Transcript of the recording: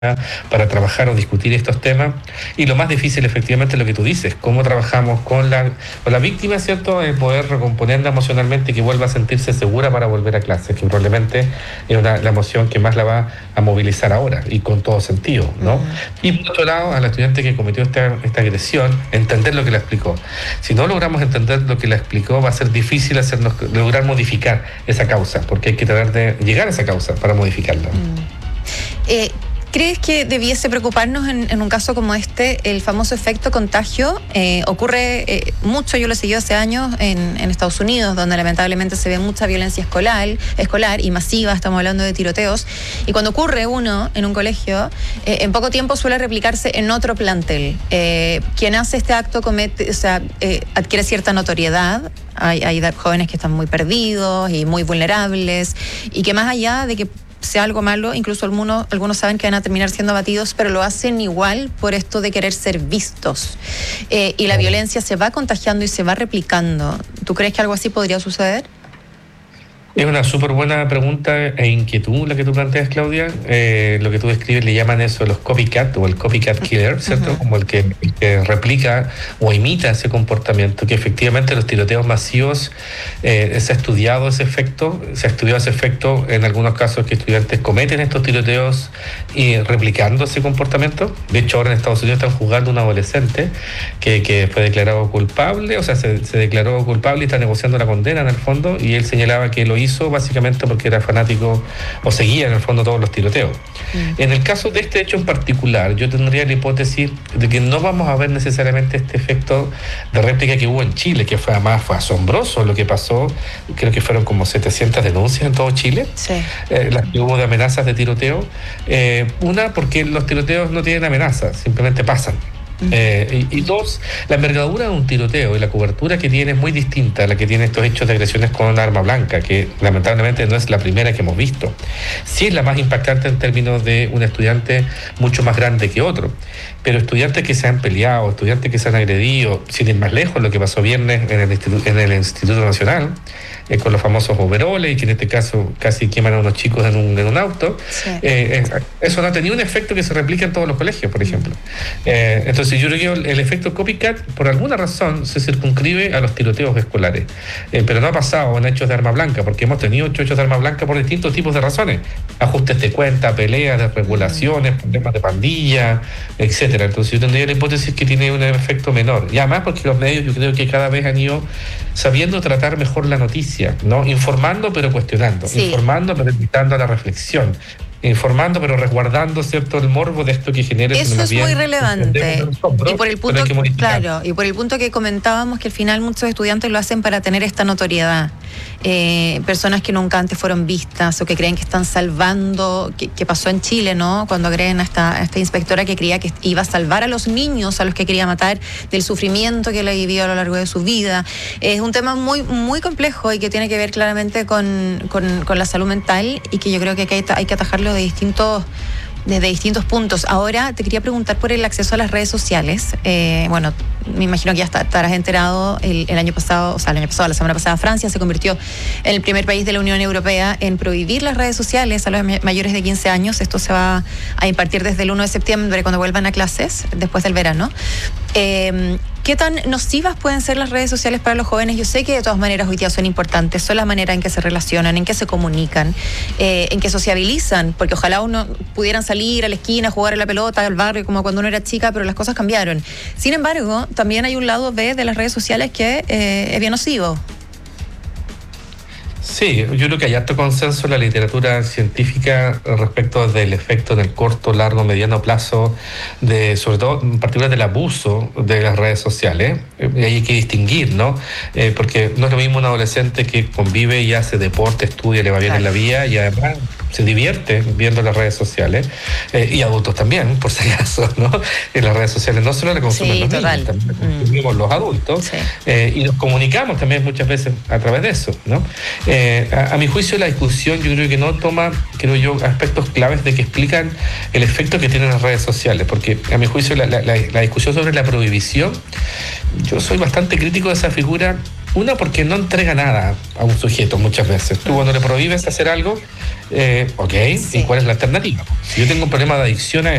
para trabajar o discutir estos temas. Y lo más difícil efectivamente es lo que tú dices, cómo trabajamos con la víctima, ¿cierto? Poder recomponerla emocionalmente y que vuelva a sentirse segura para volver a clase, que probablemente es la emoción que más la va a movilizar ahora y con todo sentido, ¿no? Y por otro lado, al estudiante que cometió esta agresión, entender lo que le explicó. Si no logramos entender lo que le explicó, va a ser difícil lograr modificar esa causa, porque hay que tratar de llegar a esa causa para modificarla. ¿Crees que debiese preocuparnos en un caso como este el famoso efecto contagio? Ocurre mucho, yo lo he seguido hace años en Estados Unidos, donde lamentablemente se ve mucha violencia escolar y masiva, estamos hablando de tiroteos, y cuando ocurre uno en un colegio, en poco tiempo suele replicarse en otro plantel. Quien hace este acto adquiere cierta notoriedad. Hay jóvenes que están muy perdidos y muy vulnerables, y que más allá de que sea algo malo, incluso algunos saben que van a terminar siendo abatidos, pero lo hacen igual por esto de querer ser vistos. Y la violencia se va contagiando y se va replicando. ¿Tú crees que algo así podría suceder? Es una súper buena pregunta e inquietud la que tú planteas, Claudia. Lo que tú describes le llaman eso los copycat o el copycat killer, ¿cierto? Como el que replica o imita ese comportamiento, que efectivamente los tiroteos masivos se ha estudiado ese efecto, en algunos casos que estudiantes cometen estos tiroteos y replicando ese comportamiento. De hecho, ahora en Estados Unidos están juzgando a un adolescente que fue declarado culpable, o sea, se declaró culpable y está negociando la condena en el fondo, y él señalaba que lo hizo básicamente porque era fanático o seguía en el fondo todos los tiroteos. En el caso de este hecho en particular, yo tendría la hipótesis de que no vamos a ver necesariamente este efecto de réplica que hubo en Chile, que fue asombroso lo que pasó. Creo que fueron como 700 denuncias en todo Chile, las que hubo de amenazas de tiroteo. Una, porque los tiroteos no tienen amenazas, simplemente pasan. Y dos, la envergadura de un tiroteo y la cobertura que tiene es muy distinta a la que tiene estos hechos de agresiones con un arma blanca, que lamentablemente no es la primera que hemos visto. Sí es la más impactante en términos de un estudiante mucho más grande que otro, pero estudiantes que se han peleado, estudiantes que se han agredido, sin ir más lejos, lo que pasó viernes en el Instituto Nacional, con los famosos overoles, y que en este caso casi queman a unos chicos en un auto. Eso no ha tenido un efecto que se replica en todos los colegios, por ejemplo. Entonces yo creo que el efecto copycat, por alguna razón, se circunscribe a los tiroteos escolares, pero no ha pasado en hechos de arma blanca, porque hemos tenido hechos de arma blanca por distintos tipos de razones: ajustes de cuenta, peleas, desregulaciones, problemas de pandilla, etcétera. Entonces yo tendría la hipótesis que tiene un efecto menor, y además porque los medios, yo creo que cada vez han ido sabiendo tratar mejor la noticia, ¿no? Informando pero cuestionando, informando pero invitando a la reflexión, informando pero resguardando, ¿cierto?, el morbo de esto que genera. Eso es muy relevante. Y por el punto y por el punto que comentábamos, que al final muchos estudiantes lo hacen para tener esta notoriedad. Personas que nunca antes fueron vistas o que creen que están salvando, que pasó en Chile, ¿no? Cuando agreden a esta inspectora que creía que iba a salvar a los niños a los que quería matar del sufrimiento que le vivió a lo largo de su vida. Es un tema muy, muy complejo y que tiene que ver claramente con la salud mental, y que yo creo que hay que atajarlo desde distintos puntos. Ahora te quería preguntar por el acceso a las redes sociales. Bueno, me imagino que ya estarás enterado, el año pasado, la semana pasada, Francia se convirtió en el primer país de la Unión Europea en prohibir las redes sociales a los mayores de 15 años. Esto se va a impartir desde el 1 de septiembre, cuando vuelvan a clases, después del verano. ¿Qué tan nocivas pueden ser las redes sociales para los jóvenes? Yo sé que de todas maneras hoy día son importantes, son la manera en que se relacionan, en que se comunican, en que sociabilizan, porque ojalá uno pudieran salir a la esquina, jugar a la pelota, al barrio, como cuando uno era chica, pero las cosas cambiaron. Sin embargo, también hay un lado B de las redes sociales que es bien nocivo. Sí, yo creo que hay alto consenso en la literatura científica respecto del efecto en el corto, largo, mediano plazo, sobre todo en particular del abuso de las redes sociales. Y hay que distinguir, ¿no? Porque no es lo mismo un adolescente que convive y hace deporte, estudia, le va bien en la vida y además se divierte viendo las redes sociales, y adultos también, por si acaso, ¿no? En las redes sociales no solo la consumen los niños, también la consumimos los adultos, y nos comunicamos también muchas veces a través de eso, ¿no? A mi juicio la discusión yo creo que no toma, aspectos claves de que explican el efecto que tienen las redes sociales, porque a mi juicio la discusión sobre la prohibición, yo soy bastante crítico de esa figura Una, porque no entrega nada a un sujeto muchas veces. Tú cuando le prohíbes hacer algo, ok, ¿y cuál es la alternativa? Si yo tengo un problema de adicción a